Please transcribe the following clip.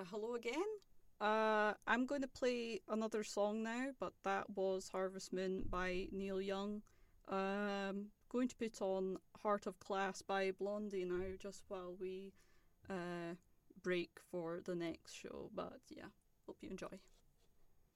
Hello again. I'm going to play another song now, but that was Harvest Moon by Neil Young. Going to put on Heart of Class by Blondie now, just while we break for the next show. But yeah, hope you enjoy.